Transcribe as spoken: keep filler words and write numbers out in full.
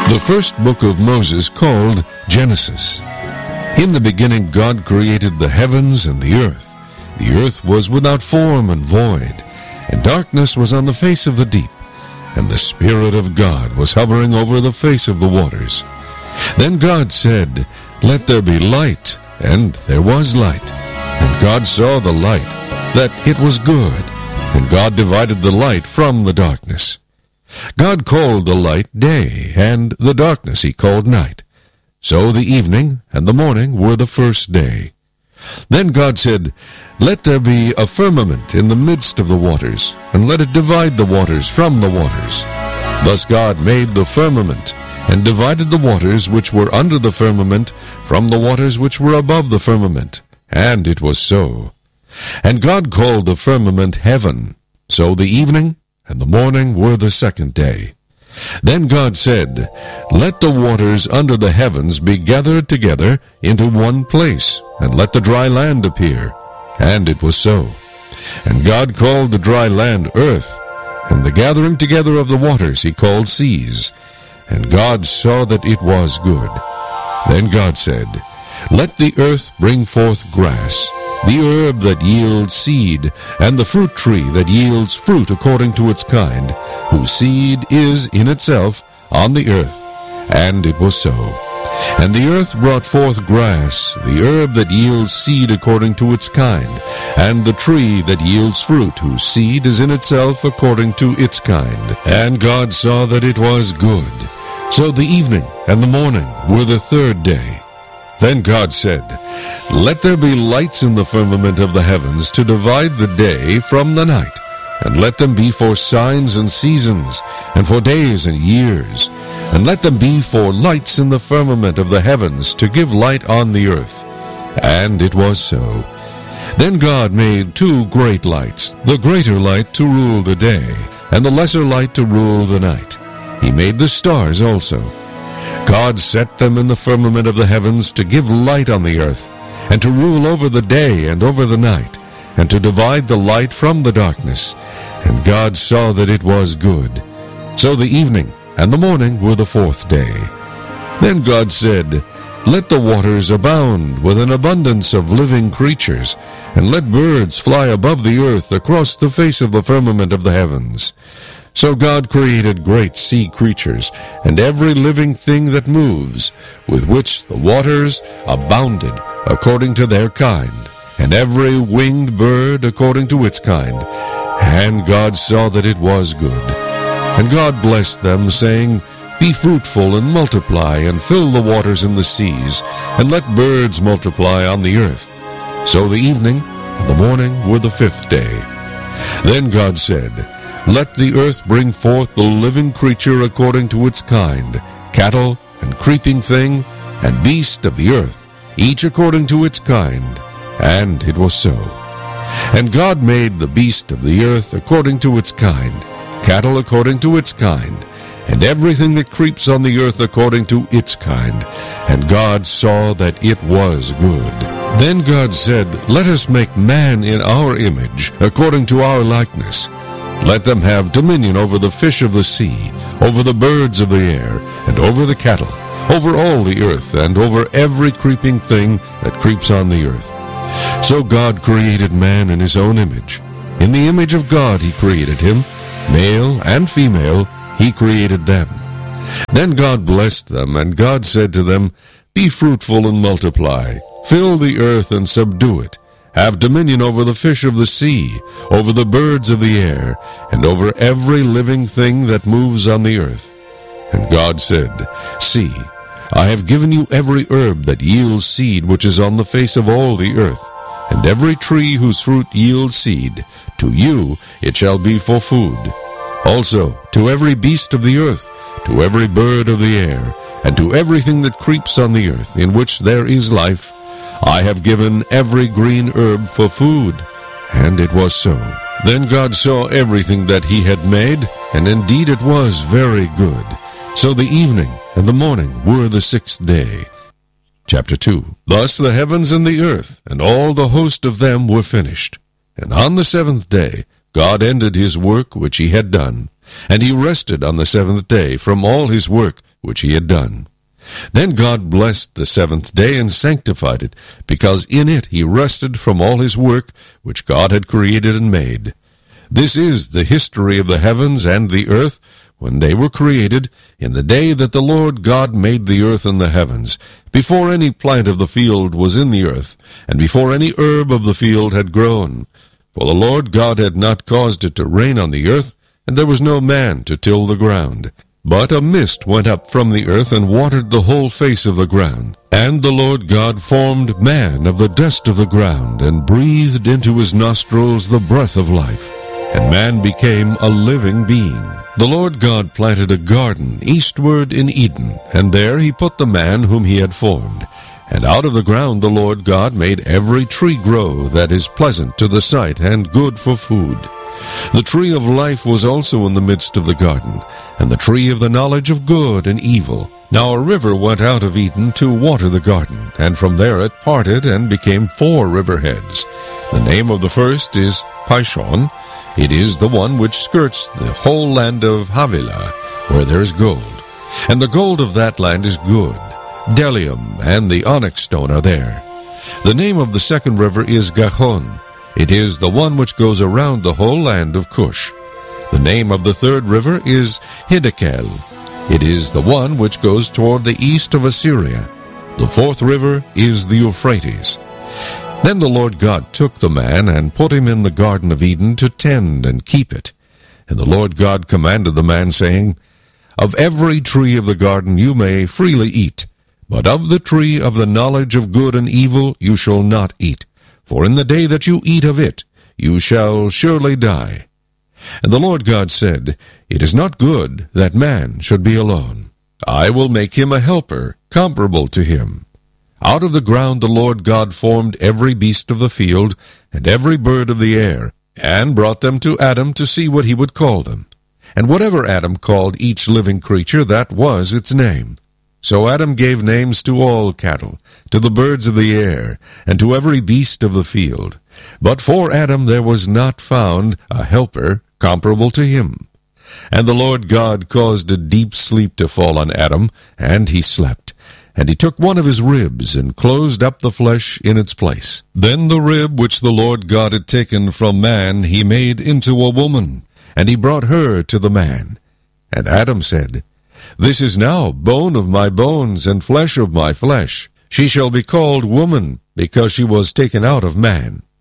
The first book of Moses, called Genesis. In the beginning God created the heavens and the earth. The earth was without form and void, and darkness was on the face of the deep, and the Spirit of God was hovering over the face of the waters. Then God said, "Let there be light," and there was light. And God saw the light, that it was good, and God divided the light from the darkness. God called the light day, and the darkness he called night. So the evening and the morning were the first day. Then God said, "Let there be a firmament in the midst of the waters, and let it divide the waters from the waters." Thus God made the firmament, and divided the waters which were under the firmament from the waters which were above the firmament. And it was so. And God called the firmament heaven. So the evening and the morning were the second day. Then God said, "Let the waters under the heavens be gathered together into one place, and let the dry land appear." And it was so. And God called the dry land earth, and the gathering together of the waters he called seas. And God saw that it was good. Then God said, "Let the earth bring forth grass, the herb that yields seed, and the fruit tree that yields fruit according to its kind, whose seed is in itself on the earth." And it was so. And the earth brought forth grass, the herb that yields seed according to its kind, and the tree that yields fruit, whose seed is in itself according to its kind. And God saw that it was good. So the evening and the morning were the third day. Then God said, "Let there be lights in the firmament of the heavens to divide the day from the night, and let them be for signs and seasons, and for days and years, and let them be for lights in the firmament of the heavens to give light on the earth." And it was so. Then God made two great lights, the greater light to rule the day, and the lesser light to rule the night. He made the stars also. God set them in the firmament of the heavens to give light on the earth, and to rule over the day and over the night, and to divide the light from the darkness. And God saw that it was good. So the evening and the morning were the fourth day. Then God said, "Let the waters abound with an abundance of living creatures, and let birds fly above the earth across the face of the firmament of the heavens." So God created great sea creatures, and every living thing that moves, with which the waters abounded according to their kind, and every winged bird according to its kind. And God saw that it was good. And God blessed them, saying, "Be fruitful and multiply, and fill the waters in the seas, and let birds multiply on the earth." So the evening and the morning were the fifth day. Then God said, "Let the earth bring forth the living creature according to its kind, cattle and creeping thing, and beast of the earth, each according to its kind." And it was so. And God made the beast of the earth according to its kind, cattle according to its kind, and everything that creeps on the earth according to its kind. And God saw that it was good. Then God said, "Let us make man in our image, according to our likeness. Let them have dominion over the fish of the sea, over the birds of the air, and over the cattle, over all the earth, and over every creeping thing that creeps on the earth." So God created man in his own image. In the image of God he created him, male and female he created them. Then God blessed them, and God said to them, "Be fruitful and multiply, fill the earth and subdue it. Have dominion over the fish of the sea, over the birds of the air, and over every living thing that moves on the earth." And God said, "See, I have given you every herb that yields seed which is on the face of all the earth, and every tree whose fruit yields seed. To you it shall be for food. Also to every beast of the earth, to every bird of the air, and to everything that creeps on the earth, in which there is life, I have given every green herb for food." And it was so. Then God saw everything that he had made, and indeed it was very good. So the evening and the morning were the sixth day. Chapter two. Thus the heavens and the earth, and all the host of them were finished. And on the seventh day God ended his work which he had done, and he rested on the seventh day from all his work which he had done. Then God blessed the seventh day and sanctified it, because in it he rested from all his work which God had created and made. This is the history of the heavens and the earth when they were created, in the day that the Lord God made the earth and the heavens, before any plant of the field was in the earth, and before any herb of the field had grown. For the Lord God had not caused it to rain on the earth, and there was no man to till the ground. But a mist went up from the earth and watered the whole face of the ground. And the Lord God formed man of the dust of the ground, and breathed into his nostrils the breath of life. And man became a living being. The Lord God planted a garden eastward in Eden, and there he put the man whom he had formed. And out of the ground the Lord God made every tree grow that is pleasant to the sight and good for food. The tree of life was also in the midst of the garden, and the tree of the knowledge of good and evil. Now a river went out of Eden to water the garden, and from there it parted and became four river heads. The name of the first is Pishon. It is the one which skirts the whole land of Havilah, where there is gold. And the gold of that land is good. Bdellium and the onyx stone are there. The name of the second river is Gihon. It is the one which goes around the whole land of Cush. The name of the third river is Hiddekel. It is the one which goes toward the east of Assyria. The fourth river is the Euphrates. Then the Lord God took the man and put him in the Garden of Eden to tend and keep it. And the Lord God commanded the man, saying, Of every tree of the garden you may freely eat, but of the tree of the knowledge of good and evil you shall not eat. For in the day that you eat of it, you shall surely die. And the Lord God said, It is not good that man should be alone. I will make him a helper, comparable to him. Out of the ground the Lord God formed every beast of the field, and every bird of the air, and brought them to Adam to see what he would call them. And whatever Adam called each living creature, that was its name. So Adam gave names to all cattle, to the birds of the air, and to every beast of the field. But for Adam there was not found a helper comparable to him. And the Lord God caused a deep sleep to fall on Adam, and he slept. And he took one of his ribs, and closed up the flesh in its place. Then the rib which the Lord God had taken from man he made into a woman, and he brought her to the man. And Adam said, This is now bone of my bones, and flesh of my flesh. She shall be called woman, because she was taken out of man.